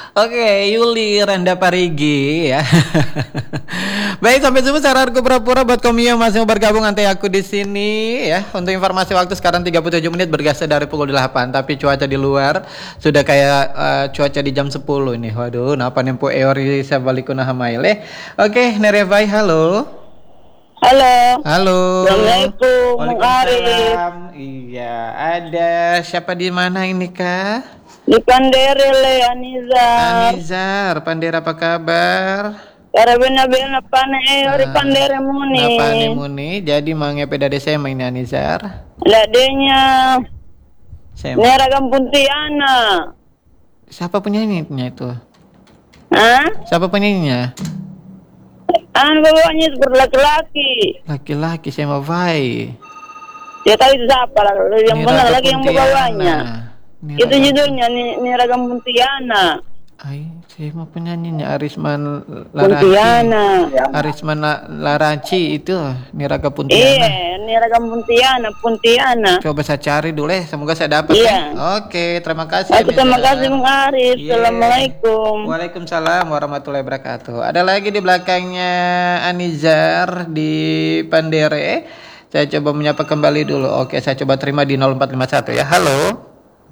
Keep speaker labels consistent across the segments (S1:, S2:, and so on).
S1: Oke, Yuli Randa Parigi ya. Baik, sampai jumpa secara pura-pura buat kamu yang masih mau bergabung nanti aku di sini ya. Untuk informasi waktu sekarang 37 menit bergeser dari pukul 8, tapi cuaca di luar sudah kayak cuaca di jam 10 ini. Waduh, napa nempo eori sabalikuna hamaile. Oke, Nerevai, halo.
S2: Halo.
S1: Halo.
S2: Assalamualaikum.
S1: Waalaikumsalam. Iya, ada siapa di mana ini, Kak?
S2: Di Pandere le Anizar.
S1: Anizar, Pandera apa kabar?
S2: Karabena-bena pane ori Pandere muni.
S1: Napane muni, jadi mange peda desema ini Anizar.
S2: Ladenya.
S1: Sema.
S2: Neragam Puntiana.
S1: Siapa penyanyinya itu?
S2: Hah?
S1: Siapa penyanyinya?
S2: Bawanya seperti laki-laki.
S1: Laki-laki Sema Vai.
S2: Dia tahu itu siapa lah. Yang benar lagi yang bawanya. Itu judulnya Neragam Puntiana.
S1: Ay, Sema penyanyinya Arisman
S2: Puntiana.
S1: Arisman Laraci itu Niraga Puntiana.
S2: Iya, Neragam Puntiana.
S1: Coba saya cari dulu semoga saya dapat.
S2: Iya.
S1: Oke, terima kasih.
S2: Terima kasih Bung Arif.
S1: Yeah.
S2: Assalamualaikum.
S1: Waalaikumsalam warahmatullahi wabarakatuh. Ada lagi di belakangnya Anizar di Pandere. Saya coba menyapa kembali dulu. Oke, saya coba terima di 0451 ya. Halo.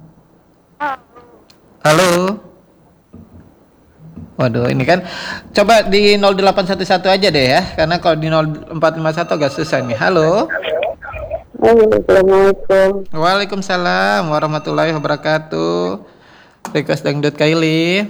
S1: Halo. Waduh, ini kan coba di 0811 aja deh ya. Karena kalau di 0451 agak susah nih. Halo.
S2: Assalamualaikum.
S1: Waalaikumsalam warahmatullahi wabarakatuh. Request dangdut Kaili.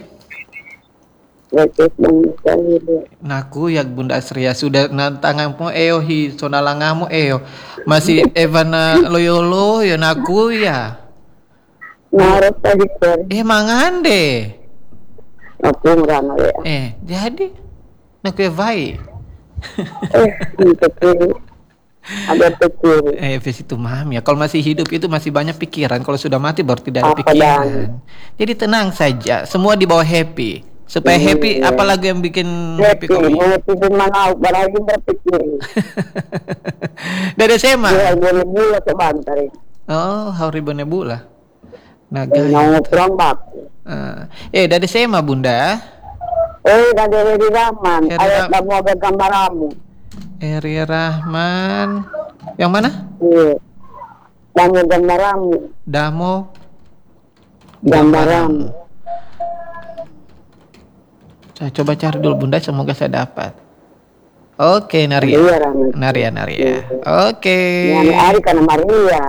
S1: Naku ya Bunda Asria sudah nantanganmu hi sonalangamu masih Evana Loyolo ya naku ya.
S2: Naros tadi
S1: Mangande.
S2: Aku merana ya.
S1: Jadi naku vai.
S2: Ada pikir.
S1: Visi itu mam ya. Kalau masih hidup itu masih banyak pikiran. Kalau sudah mati baru tidak ada pikiran. Jadi tenang saja. Semua dibawa happy. Supaya happy. Apa lagu yang bikin happy kami?
S2: Happy mana? Barang berpikir.
S1: Dari Sema.
S2: Ya, boleh sebentar.
S1: Oh, Hauribo Nebula. Naga.
S2: Nongkrong bak.
S1: Dari Sema Bunda.
S2: Dari Eri Rahman. Ayat kamu ada gambaranmu.
S1: Eri Rahman. Yang mana?
S2: Iya. Damo gambaranmu.
S1: Damo.
S2: Gambaranmu.
S1: Saya coba cari dulu Bunda, semoga saya dapat. Oke, Naria.
S2: Iya,
S1: Naria. Oke.
S2: Yang Ari karena Maria.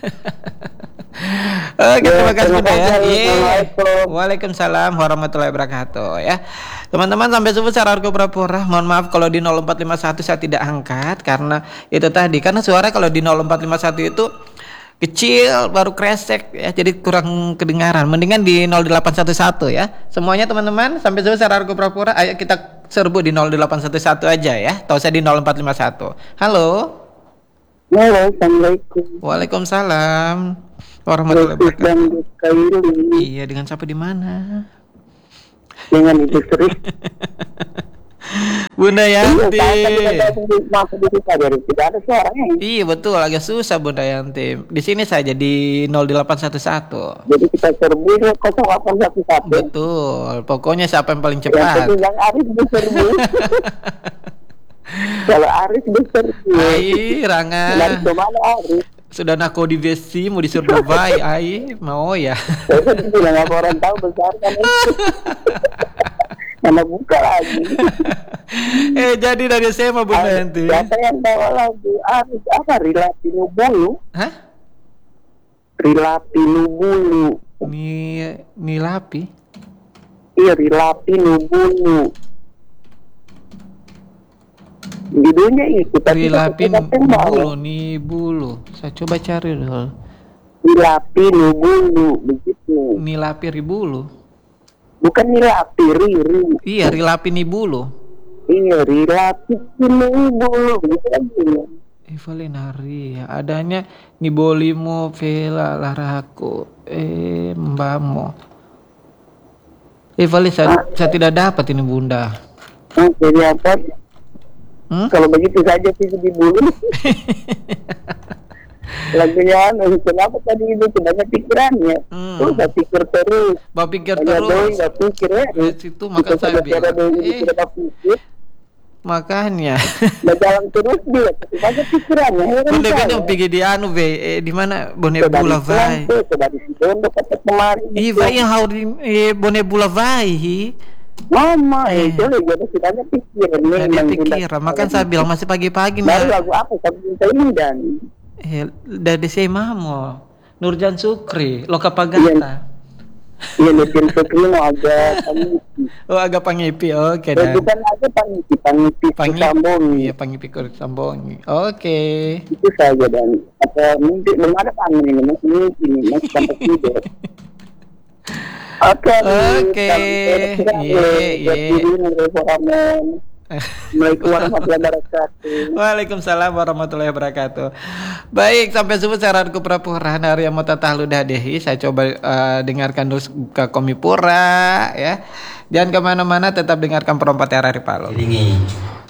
S1: Oke, terima kasih Bunda ya. Waalaikumsalam warahmatullahi wabarakatuh ya. Teman-teman sampai subuh secara pura-pura. Mohon maaf kalau di 0451 saya tidak angkat karena itu tadi. Karena suara kalau di 0451 itu kecil baru kresek ya, jadi kurang kedengaran. Mendingan di 0811 ya. Semuanya teman-teman sampai subuh secara pura-pura. Ayo kita serbu di 0811 aja ya. Tahu saya di 0451. Halo.
S2: Assalamualaikum.
S1: Waalaikumsalam warahmatullahi wabarakatuh. Iya, dengan siapa di mana?
S2: Dengan Ibu Sri.
S1: Bunda Yanti.
S2: Tidak ada suaranya.
S1: Iya betul, agak susah Bunda Yanti. Di sini saja di 0811.
S2: Jadi kita serbu 0811.
S1: Betul. Pokoknya siapa yang paling cepat.
S2: Yang Arif diserbu. Kalau Arif diserbu.
S1: Ai, Ranga.
S2: Dari kemana Arif?
S1: Sudah nako di besi mau diserbu baik, ai mau ya.
S2: Saya bilang apa orang tahu besar kan. Nama buka lagi.
S1: Jadi dari saya mah Bunda Yanti.
S2: Siapa yang bawa lagu Arif apa Rilapinu Bulu?
S1: Hah?
S2: Rilapinu Bulu.
S1: Nilapi?
S2: Iya Rilapinu Bulu. Judulnya itu
S1: Rilapin bulu. Saya coba cari dulu.
S2: Rilapin bulu begitu.
S1: Nilapi ribulu.
S2: Bukan nilapi riru.
S1: Iya, rilapin bulu.
S2: Iya, rilapin bulu begitu lagi.
S1: Evalinari ya. Adanya nibolimo vela laraku mbamo. Evali saya tidak dapat ini Bunda.
S2: Jadi apa? Kalau begitu saja sih di bulu. lagunya kenapa tadi itu banyak pikirannya. Terus saya pikir terus.
S1: Bapak pikir terus.
S2: Nggak pikir ya.
S1: Itu maka saya bilang. Makanya.
S2: Jalan terus dia, banyak pikirannya.
S1: Boleh kan yang pergi di anu di mana Bonebula vai.
S2: Coba di situ untuk kemarin.
S1: Vai yang harus di Bonebula vai.
S2: Mama, itu jadi banyak pikiran.
S1: Dia pikiran, makan saya bilang masih pagi-pagi.
S2: Baru lagu apa? Saya ini dan.
S1: Dari saya mamo Nurjan Sukri Loka Pagata.
S2: Iya Nurjan Sukri mau agak pangipi.
S1: Oh agak pangipi, oke.
S2: Bukan agak pangipi sambung.
S1: Iya pangipi kurang sambung. Oke.
S2: Itu saja dan apa mungkin belum ada panggil ini masih sampai tidur. Oke.
S1: Waalaikumsalam warahmatullahi wabarakatuh. Baik, sampai subuh saranku Prapura hari yang mau tatahludah dehi. Saya coba dengarkan dulu ke Komipura ya. Jangan kemana-mana, tetap dengarkan Perompat RRI Palu.